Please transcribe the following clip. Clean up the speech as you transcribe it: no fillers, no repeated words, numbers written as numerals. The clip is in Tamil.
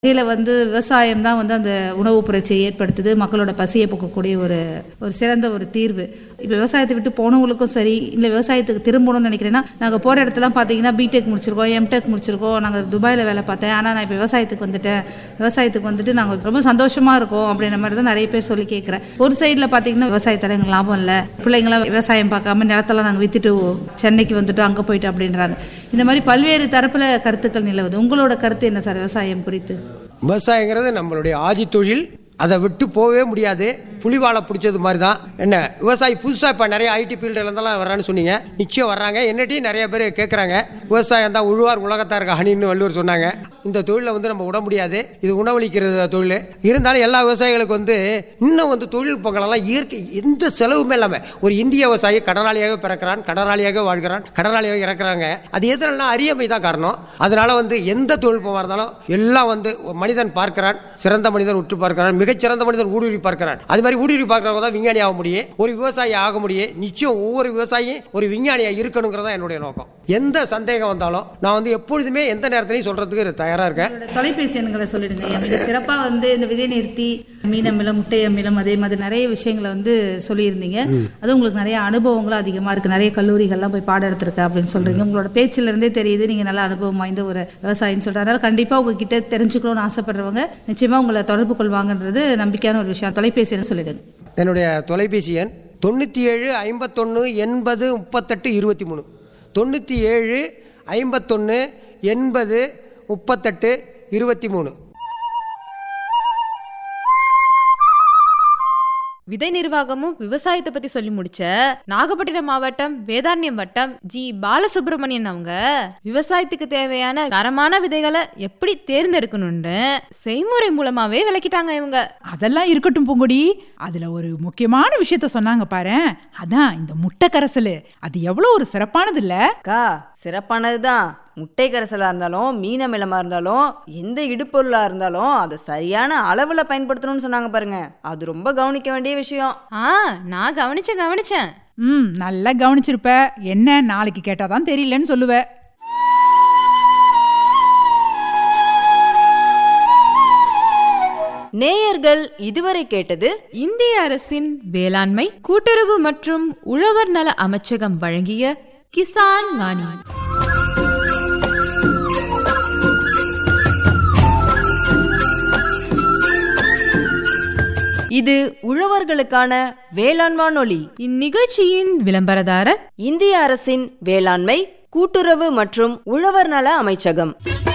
வகையில் விவசாயம் தான் அந்த உணவு புரட்சியை ஏற்படுத்துது, மக்களோட பசியை போக்கக்கூடிய ஒரு சிறந்த ஒரு தீர்வு. இப்போ விவசாயத்தை விட்டு போனவங்களுக்கும் சரி, இல்லை விவசாயத்துக்கு திரும்பணும்னு நினைக்கிறேன்னா, நாங்கள் போகிற இடத்துலாம் பார்த்தீங்கன்னா பிடெக் முடிச்சிருக்கோம், எம்டெக் முடிச்சிருக்கோம், நாங்கள் துபாயில் வேலை பார்த்தேன், ஆனால் நான் இப்போ விவசாயத்துக்கு வந்துட்டு நாங்கள் ரொம்ப சந்தோஷமாக இருக்கோம் அப்படின்ற மாதிரி தான் நிறைய பேர் சொல்லி கேட்குறேன். ஒரு சைடில் பார்த்தீங்கன்னா விவசாயத்தில் எங்களுக்கு லாபம் இல்லை, பிள்ளைங்களாம் விவசாயம் பார்க்காம நிலத்தெல்லாம் நாங்கள் விற்றுட்டு சென்னைக்கு வந்துட்டு அங்கே போயிட்டு அப்படின்றாங்க. இந்த மாதிரி பல்வேறு தரப்பில் கருத்துக்கள் நிலவுது. உங்களோட கருத்து என்ன சார் விவசாயம் குறித்து? விவசாயங்கிறது நம்மளுடைய ஆதி தொழில், அதை விட்டு போகவே முடியாது. புலிவாலை பிடிச்சது மாதிரி தான். என்ன விவசாயி புதுசாக இப்போ நிறைய ஐடி ஃபீல்டில் இருந்தெல்லாம் வர்றான்னு சொன்னீங்க, நிச்சயம் வர்றாங்க. என்னட்டையும் நிறைய பேர் கேட்குறாங்க. விவசாயம் தான் உழுவார் உலகத்தாருக்கு அணின்னு வள்ளுவர் சொன்னாங்க. இந்த தொழிலை நம்ம விட முடியாது, இது உணவளிக்கிறது தொழில். இருந்தாலும் எல்லா விவசாயிகளுக்கு இன்னும் தொழில்நுட்பங்களெல்லாம் இயற்கை எந்த செலவுமே இல்லாமல் ஒரு இந்திய விவசாயி கடனாளியாக பிறக்கிறான், கடனாளியாக வாழ்கிறான், கடனாளியாக இறக்குறாங்க. அது எதுனா அறியாமை தான் காரணம். அதனால எந்த தொழில்நுட்பமாக இருந்தாலும் எல்லாம் மனிதன் பார்க்கிறான், சிறந்த மனிதன் உற்று பார்க்கிறான், மிகச்சிறந்த மனிதன் ஊடுருவி பார்க்கிறான். அது மாதிரி ஊடுருவி பார்க்கிறவங்க தான் விஞ்ஞானி ஆக முடியும், ஒரு விவசாயி ஆக முடியும். நிச்சயம் ஒவ்வொரு விவசாயியும் ஒரு விஞ்ஞானியா இருக்கணுங்கிறதா என்னுடைய நோக்கம். எந்த சந்தேகம் வந்தாலும் நான் எப்பொழுதுமே எந்த நேரத்திலையும் சொல்றதுக்கு தயாரா இருக்கேன். தொலைபேசி எண்களை சொல்லிடுங்க. மிக சிறப்பா இந்த விதை நிறுத்தி மீன் அமிலம், முட்டை அமிலம், அதே மாதிரி நிறைய விஷயங்களை சொல்லியிருந்தீங்க. அது உங்களுக்கு நிறைய அனுபவங்களும் அதிகமா இருக்கு, நிறைய கல்லூரிகள்லாம் போய் பாடம் எடுத்திருக்க அப்படின்னு சொல்றீங்க. உங்களோட பேச்சில இருந்தே தெரியுது நீங்க நல்ல அனுபவம் வாய்ந்த ஒரு விவசாயின்னு சொல்றாங்க. அதனால கண்டிப்பா உங்ககிட்ட தெரிஞ்சுக்கணும்னு ஆசைப்படுறவங்க நிச்சயமா உங்களை தொடர்பு கொள்வாங்கன்றது நம்பிக்கையான ஒரு விஷயம். தொலைபேசி எண் சொல்லிடுங்க. என்னுடைய தொலைபேசி எண் 97 51 80 38 23. 97 51 80 38 23. விதை நிர்வாகமும் விவசாயத்தை பத்தி சொல்லி முடிச்ச நாகப்பட்டினம் மாவட்டம் வேதாரண்யம் வட்டம் ஜி பாலசுப்ரமணியன் அவங்க விவசாயத்துக்கு தேவையான தரமான விதைகளை எப்படி தேர்ந்தெடுக்கணும்னு செய்முறை மூலமாவே விளக்கிட்டாங்க. இவங்க அதெல்லாம் இருக்கட்டும் பூங்கொடி, அதுல ஒரு முக்கியமான விஷயத்த சொன்னாங்க பாரு. அதான் இந்த முட்டை கரைசல். அது எவ்வளவு ஒரு சிறப்பானது இல்ல? சிறப்பானதுதான். முட்டை கரைசலா இருந்தாலும், மீன் அமிலமா இருந்தாலும், எந்த இடுப்பொருளா இருந்தாலும் அதை சரியான அளவுல பயன்படுத்தணும்னு சொன்னாங்க பாருங்க. அது ரொம்ப கவனிக்க வேண்டிய விஷயம். நான் கவனிச்சேன். நல்லா கவனிச்சிருப்ப. என்ன நாளைக்கு கேட்டாதான் தெரியலன்னு சொல்லுவ. நேயர்கள் இதுவரை கேட்டது இந்திய அரசின் வேளாண்மை கூட்டுறவு மற்றும் உழவர் நல அமைச்சகம் வழங்கிய கிசான் வாணி. இது உழவர்களுக்கான வேளாண் வானொலி. இந்நிகழ்ச்சியின் விளம்பரதாரர் இந்திய அரசின் வேளாண்மை கூட்டுறவு மற்றும் உழவர் நல அமைச்சகம்.